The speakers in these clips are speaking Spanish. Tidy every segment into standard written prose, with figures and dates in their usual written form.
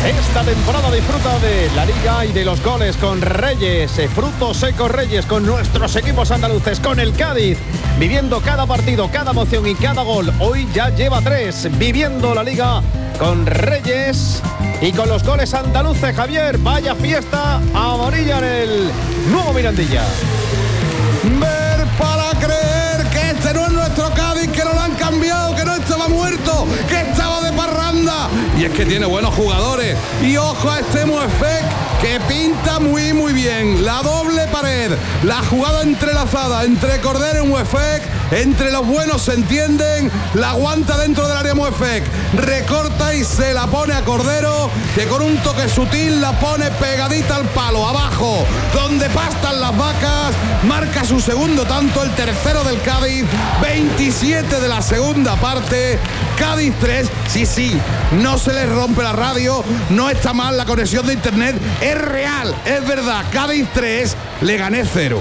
Esta temporada disfruta de la Liga y de los goles con Reyes, Frutos Secos Reyes, con nuestros equipos andaluces, con el Cádiz, viviendo cada partido, cada emoción y cada gol. Hoy ya lleva 3, viviendo la Liga con Reyes y con los goles andaluces. Javier, vaya fiesta amarilla en el nuevo Mirandilla. Ver para creer que este no es nuestro Cádiz, que no lo han cambiado, que no estaba muerto, que estaba de parranda. Y es que tiene buenos jugadores. Y ojo a este Muefek, que pinta muy bien. La doble pared, la jugada entrelazada entre Cordero y Muefek. Entre los buenos se entienden. La aguanta dentro del área Muefek, recorta y se la pone a Cordero, que con un toque sutil la pone pegadita al palo, abajo, donde pastan las vacas. Marca su segundo tanto, el tercero del Cádiz. 27 de la segunda parte. Cádiz 3. Sí, no se les rompe la radio, no está mal la conexión de internet, es real, es verdad. Cádiz 3, Leganés 0.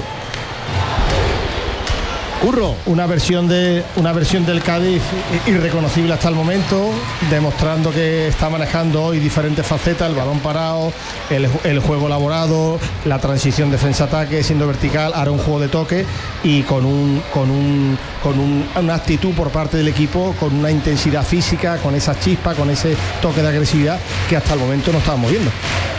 Curro, una versión del Cádiz irreconocible hasta el momento, demostrando que está manejando hoy diferentes facetas: el balón parado, el juego elaborado, la transición defensa-ataque siendo vertical, ahora un juego de toque y con una actitud por parte del equipo, con una intensidad física, con esa chispa, con ese toque de agresividad que hasta el momento no estábamos viendo.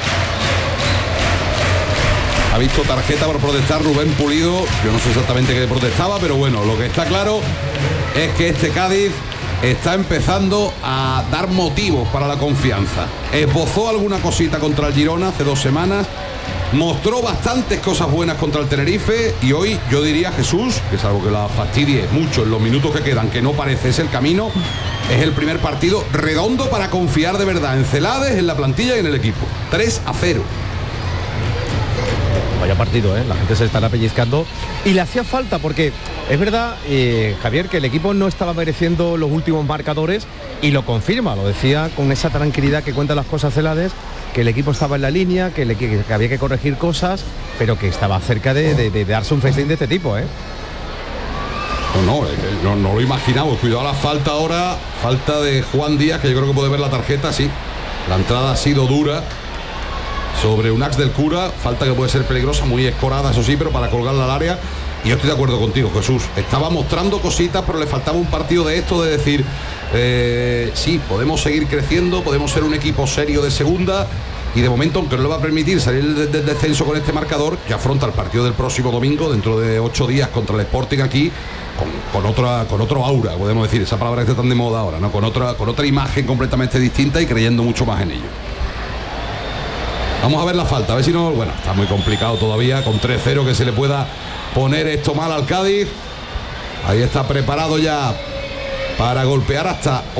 Ha visto tarjeta por protestar Rubén Pulido. Yo no sé exactamente qué protestaba, pero bueno, lo que está claro es que este Cádiz está empezando a dar motivos para la confianza. Esbozó alguna cosita contra el Girona hace 2 semanas, mostró bastantes cosas buenas contra el Tenerife y hoy yo diría, Jesús, que es algo que la fastidie mucho en los minutos que quedan, que no parece es el camino, es el primer partido redondo para confiar de verdad en Celades, en la plantilla y en el equipo. 3-0. Vaya partido, la gente se estará pellizcando y le hacía falta, porque es verdad, Javier, que el equipo no estaba mereciendo los últimos marcadores y lo confirma, lo decía con esa tranquilidad que cuenta las cosas Celades, que el equipo estaba en la línea, que había que corregir cosas, pero que estaba cerca de darse un festín de este tipo. No lo imaginamos. Cuidado la falta ahora, falta de Juan Díaz, que yo creo que puede ver la tarjeta, sí. La entrada ha sido dura sobre un Ax del Cura, falta que puede ser peligrosa, muy escorada, eso sí, pero para colgarla al área. Y yo estoy de acuerdo contigo, Jesús. Estaba mostrando cositas, pero le faltaba un partido de esto, de decir, sí, podemos seguir creciendo, podemos ser un equipo serio de segunda. Y de momento, aunque no le va a permitir salir del descenso con este marcador, que afronta el partido del próximo domingo, dentro de 8 días, contra el Sporting aquí, con otro aura, podemos decir, esa palabra que está tan de moda ahora, ¿no? Con otra imagen completamente distinta y creyendo mucho más en ello. Vamos a ver la falta, a ver si no... Bueno, está muy complicado todavía, con 3-0 que se le pueda poner esto mal al Cádiz. Ahí está preparado ya para golpear hasta